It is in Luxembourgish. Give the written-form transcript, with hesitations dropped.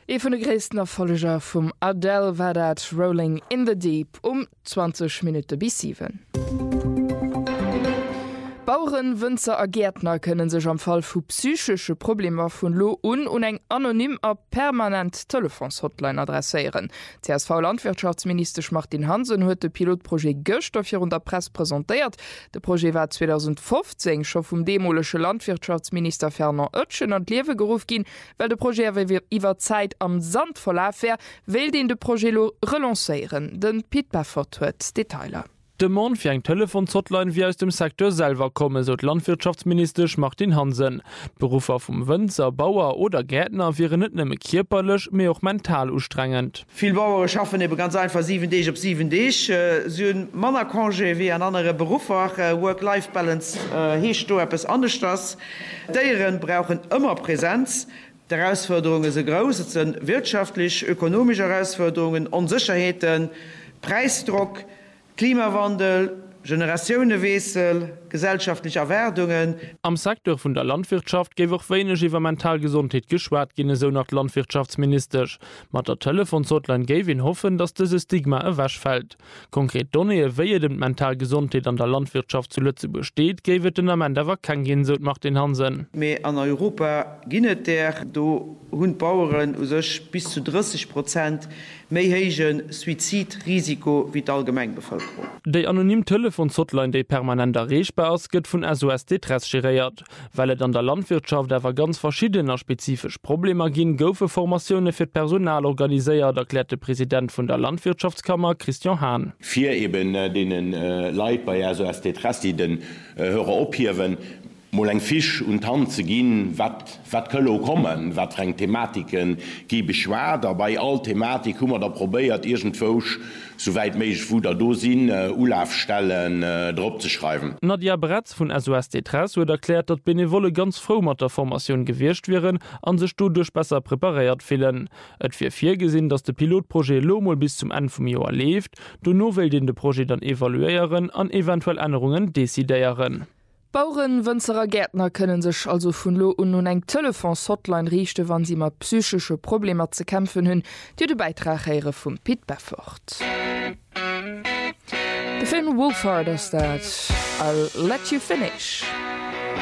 E vun de gréessten Erfolleger vum Adele war dat Rolling in the Deep 20 Minuten bis 7. Bauern, Wünzer a Gärtner können sech am Fall vu psychische Probleme vun Lo un eng anonym a permanent Telefonshotline adressieren. CSV Landwirtschaftsminister Martin Hansen huet de Pilotprojekt Göcht auf der Presse präsentiert. De Projekt war 2015 schon vum demolesche Landwirtschaftsminister Fernand Oetschen an Liewe gerufen gin, weil de Projekt iwwer Zeit am Sand verlaf wär, will den de Projekt relanceieren. Den Piet Baffert huet Detailer. De Mon fir eng Telefonshotline wie aus dem Sektor selber komme, so Landwirtschaftsminister Martin Hansen. Berufer vum Wënzer, Bauer oder Gärtner wären net nëmme kierperlech, méi auch mental ustrengend. Viel Bauer schaffen eben ganz einfach 7 Days op 7 Days. Syn Manner Kongé wie an andere Berufer, Work-Life-Balance hecht do etwas anders das. Deieren brauchen immer Präsenz. Die Herausforderungen sind groß, es sind wirtschaftlich, ökonomische Herausforderungen, Unsicherheiten, Preisdruck, Klimawandel, Generationenwechsel, gesellschaftliche Erwerdungen. Am Sektor vun der Landwirtschaft gewe auch wenig iwwer Mentalgesundheit geschwart gene so nach Landwirtschaftsminister. Mat der Telefonshotline Gavin hoffen, dass dieses Stigma ewäsch fällt. Konkret Donne wehe dem Mentalgesundheit an der Landwirtschaft zu Lütze besteht, gewe den am Ende aber kein gehen so macht den Hansen. Me an Europa ginnet der do hun Bauern sech bis zu 30% méi hegen Suizidrisiko wie d'Allgemeinbevölkerung. De anonym Telefonshotline déi permanent erreichbar ass gëtt vun SOS Detress geriert. Weil an der Landwirtschaft awer ganz verschiedener spezifisch Probleme ginn goufe Formationune fir Personal organiséiert, erklärte Präsident vun der Landwirtschaftskammer Christian Hahn. Vier eben denen Leiit bei SOS Detress, die den Hörer ophiwen, mal eng Fisch und Hand zu gehen, wat kölle kommen, wat drängt Thematiken gi beschwer, dabei all Thematik hummer da probiert irgendwoch soweit méich wo der dosinn Ulafstellen drop zu schreiben. Nadia Bretz von SOS Detress huet erklärt, dat Benevolle ganz froh mat der Formation gewircht wären, an se Studioch besser präpariert fehlen. Et fir 4 gesinn, dass de Pilotprojekt Lomol bis zum Ende vom Jahr lebt, du no will den de Projekt dann evaluieren an eventuell Änderungen desideieren. Bauern, Wünzerer, Gärtner können sich also vun Lo und nun eng Telefonshotline richte, wann sie mat psychische Probleme zu kämpfen hunn, die de Beitrag here vum Piet Baffert. The film Wolfhard is that I'll let you finish.